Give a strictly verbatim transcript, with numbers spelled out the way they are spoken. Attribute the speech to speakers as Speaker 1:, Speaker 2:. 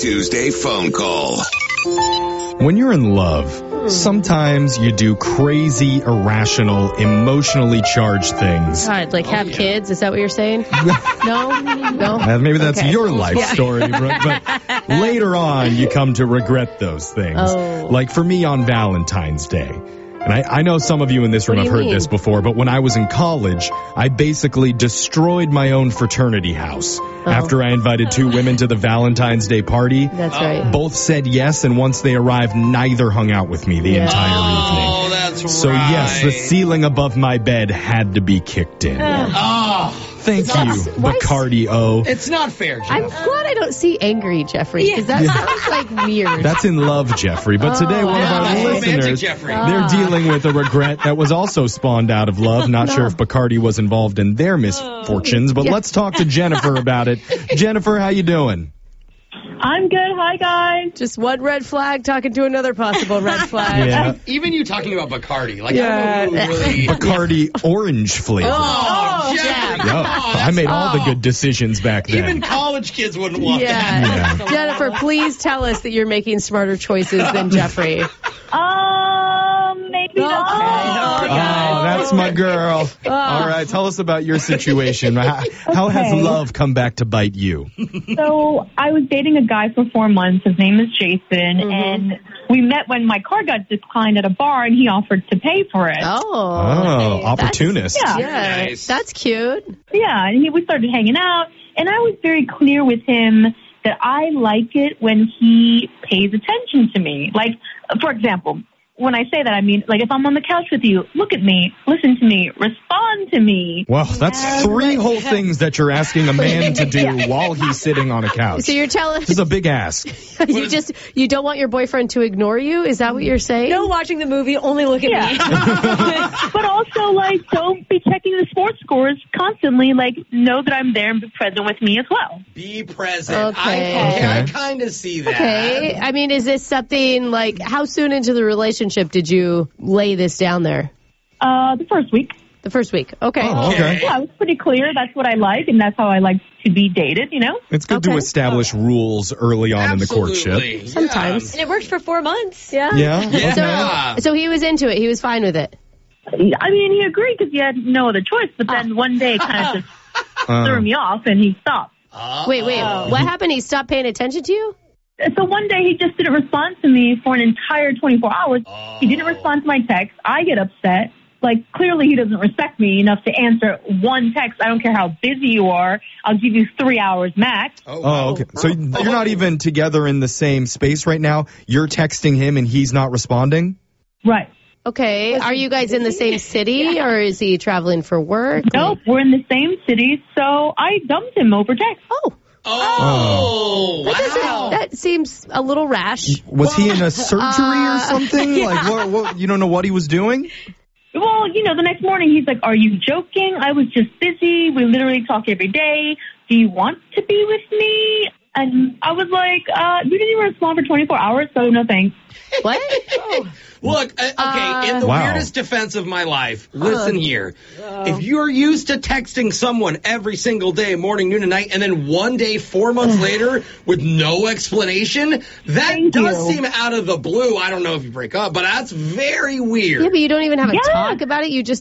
Speaker 1: Tuesday phone call.
Speaker 2: When you're in love, sometimes you do crazy, irrational, emotionally charged things.
Speaker 3: God, like have
Speaker 4: Oh, yeah.
Speaker 3: kids? Is that what you're saying? No? No?
Speaker 2: Uh, maybe that's
Speaker 3: Okay.
Speaker 2: your life
Speaker 3: Yeah.
Speaker 2: story, but but later on you come to regret those things.
Speaker 3: Oh.
Speaker 2: Like for me on Valentine's Day. And I, I know some of you in this room
Speaker 3: What
Speaker 2: have
Speaker 3: do you
Speaker 2: heard
Speaker 3: mean?
Speaker 2: this before, but when I was in college, I basically destroyed my own fraternity house after I invited two women to the Valentine's Day party.
Speaker 3: That's right.
Speaker 2: Both said yes, and once they arrived, neither hung out with me the
Speaker 3: Yeah.
Speaker 2: entire evening.
Speaker 4: Oh, that's
Speaker 2: So
Speaker 4: right.
Speaker 2: yes, the ceiling above my bed had to be kicked in.
Speaker 4: Oh,
Speaker 2: Thank you,
Speaker 3: why-
Speaker 2: Bacardi O.
Speaker 4: it's not fair, Jeff.
Speaker 3: I'm glad I don't see angry Jeffrey, because that sounds like weird.
Speaker 2: That's in love, Jeffrey. But today, one of
Speaker 3: wow.
Speaker 2: our
Speaker 4: Romantic
Speaker 2: listeners,
Speaker 4: Jeffrey.
Speaker 2: they're dealing with a regret that was also spawned out of love. Not sure if Bacardi was involved in their misfortunes, but
Speaker 3: Yeah.
Speaker 2: let's talk to Jennifer about it. Jennifer, how you doing?
Speaker 5: I'm good. Hi, guys.
Speaker 3: Just one red flag talking to another possible red flag.
Speaker 2: Yeah,
Speaker 4: Even you talking about Bacardi, like
Speaker 3: Yeah.
Speaker 4: I don't know who really.
Speaker 2: Bacardi orange flavor.
Speaker 4: Oh, Jeffrey,
Speaker 3: Jeff.
Speaker 4: come
Speaker 2: Yeah,
Speaker 4: on,
Speaker 2: I
Speaker 4: that's-
Speaker 2: made all the
Speaker 4: oh.
Speaker 2: good decisions back then.
Speaker 4: Even college kids wouldn't want
Speaker 3: Yeah.
Speaker 4: that.
Speaker 2: Yeah.
Speaker 3: Jennifer, please tell us that you're making smarter choices than Jeffrey.
Speaker 5: Um, maybe not.
Speaker 2: Oh, that's my girl.
Speaker 3: Oh.
Speaker 2: All right, tell us about your situation. How, how has
Speaker 5: Okay.
Speaker 2: love come back to bite you?
Speaker 5: So I was dating a guy for four months. His name is Jason, and we met when my car got declined at a bar, and he offered to pay for it.
Speaker 3: Oh.
Speaker 2: Oh, opportunist.
Speaker 5: Yeah.
Speaker 3: Yeah,
Speaker 4: Nice.
Speaker 3: that's cute.
Speaker 5: Yeah, and he, we started hanging out, and I was very clear with him that I like it when he pays attention to me. Like, for example, when I say that, I mean, like, if I'm on the couch with you, look at me, listen to me, respond to me.
Speaker 2: Well, that's three whole things that you're asking a man to do while he's sitting on a couch.
Speaker 3: So you're telling
Speaker 2: This is a big ask.
Speaker 3: you just you don't want your boyfriend to ignore you? Is that what you're saying?
Speaker 6: No watching the movie, only look at
Speaker 5: Yeah.
Speaker 6: me.
Speaker 5: But also, like, don't be checking the sports scores constantly. Like, know that I'm there and be present with me as well.
Speaker 4: Be present.
Speaker 3: Okay.
Speaker 4: I, okay, I
Speaker 2: Okay.
Speaker 4: kind of see that.
Speaker 3: Okay. I mean, is this something like how soon into the relationship did you lay this down there?
Speaker 5: Uh, the first week.
Speaker 3: The first week. Okay.
Speaker 2: Oh, okay.
Speaker 5: Yeah, it was pretty clear. That's what I like, and that's how I like to be dated, you know?
Speaker 2: It's good to
Speaker 3: Okay.
Speaker 2: establish rules early on in the courtship.
Speaker 4: Absolutely.
Speaker 3: Sometimes.
Speaker 6: And it worked for four months.
Speaker 3: Yeah.
Speaker 2: Yeah?
Speaker 4: Yeah.
Speaker 3: So, so he was into it. He was fine with it.
Speaker 5: I mean, he agreed because he had no other choice, but then one day it kind of just
Speaker 2: Uh,
Speaker 5: threw me off, and he stopped.
Speaker 4: Uh-oh.
Speaker 3: Wait, wait. What happened? He stopped paying attention to you?
Speaker 5: So one day he just didn't respond to me for an entire twenty-four hours.
Speaker 4: Oh.
Speaker 5: He didn't respond to my text. I get upset. Like, clearly he doesn't respect me enough to answer one text. I don't care how busy you are. I'll give you three hours max.
Speaker 4: Oh,
Speaker 2: Oh, okay. So you're not even together in the same space right now? You're texting him and he's not responding?
Speaker 5: Right.
Speaker 3: Okay. Are you guys in the same city or is he traveling for work?
Speaker 5: Nope, we're in the same city, so I dumped him over text.
Speaker 3: Oh.
Speaker 4: Oh,
Speaker 3: That, doesn't-
Speaker 4: wow.
Speaker 3: that seems a little rash.
Speaker 2: Was he in a surgery or
Speaker 3: Uh,
Speaker 2: something? Like, what, what, you don't know what he was doing?
Speaker 5: Well, you know, the next morning he's like, are you joking? I was just busy. We literally talk every day. Do you want to be with me? And I was like, uh, you didn't even respond for twenty-four hours, so no thanks.
Speaker 3: What?
Speaker 4: Look, uh, okay, in the
Speaker 2: Wow.
Speaker 4: weirdest defense of my life, listen here. If you're used to texting someone every single day, morning, noon, and night, and then one day, four months later, with no explanation, that
Speaker 5: Thank
Speaker 4: does
Speaker 5: you.
Speaker 4: seem out of the blue. I don't know if you break up, but that's very weird.
Speaker 3: Yeah, but you don't even have a
Speaker 5: Yeah.
Speaker 3: talk about it. You just